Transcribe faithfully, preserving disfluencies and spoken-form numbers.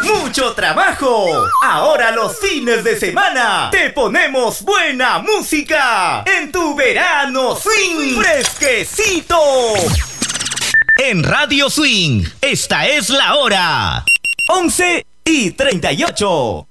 mucho trabajo. Ahora los fines de semana te ponemos buena música en tu verano swing fresquecito. En Radio Swing, esta es la hora. once y treinta y ocho.